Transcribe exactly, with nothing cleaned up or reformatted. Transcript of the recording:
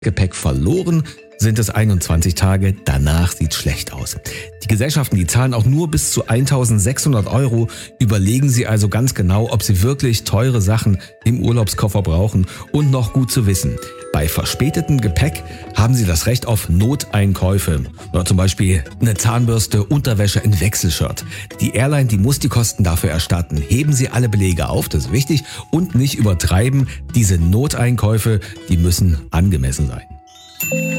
Gepäck verloren, sind es einundzwanzig Tage, danach sieht schlecht aus. Die Gesellschaften, die zahlen auch nur bis zu eintausendsechshundert Euro. Überlegen Sie also ganz genau, ob Sie wirklich teure Sachen im Urlaubskoffer brauchen. Und noch gut zu wissen, bei verspätetem Gepäck haben Sie das Recht auf Noteinkäufe. Oder zum Beispiel eine Zahnbürste, Unterwäsche, ein Wechselshirt. Die Airline, die muss die Kosten dafür erstatten. Heben Sie alle Belege auf, das ist wichtig. Und nicht übertreiben. Diese Noteinkäufe, die müssen angemessen sein.